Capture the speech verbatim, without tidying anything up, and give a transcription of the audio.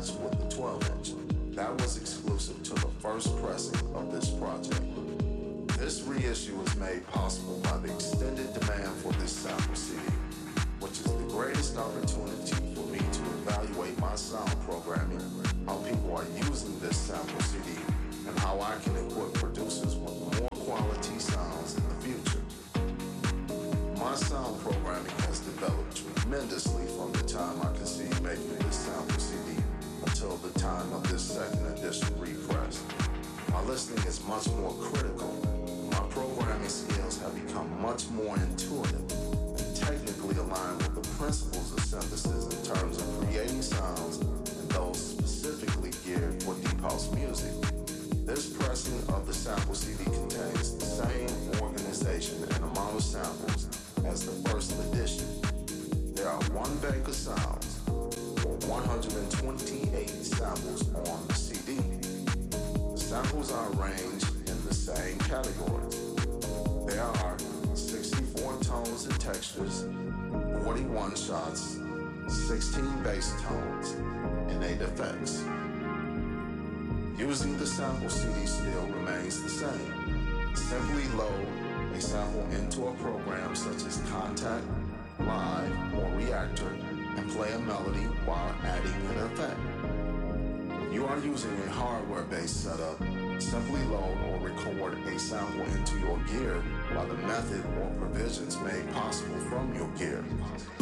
packaged with the twelve inch. That was exclusive to the first pressing of this project. This reissue is made possible by the extended demand for this sample C D, which is the greatest opportunity for me to evaluate my sound programming, how people are using this sample C D, and how I can equip producers with more quality sounds in the future. My sound programming has developed tremendously from the time I conceived making this sample C D until the time of this second edition repress. My listening is much more critical. My programming skills have become much more intuitive and technically aligned with the principles of synthesis in terms of creating sounds and those specifically geared for deep house music. This pressing of the sample C D contains the same organization and amount of samples as the first edition. There are one bank of sounds, or one hundred twenty-eight samples on the C D. The samples are arranged in the same categories. There are sixty-four tones and textures, forty-one shots, sixteen bass tones, and eight effects. Using the sample C D still remains the same. Simply load a sample into a program such as Kontakt, Live, or Reaktor and play a melody while adding an effect. If you are using a hardware-based setup, simply load or record a sample into your gear by the method or provisions made possible from your gear.